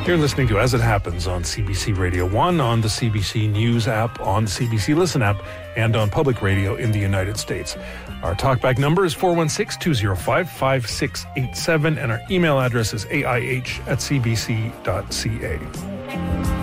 You're listening to As It Happens on CBC Radio 1, on the CBC News app, on the CBC Listen app, and on public radio in the United States. Our talkback number is 416-205-5687, and our email address is aih@cbc.ca.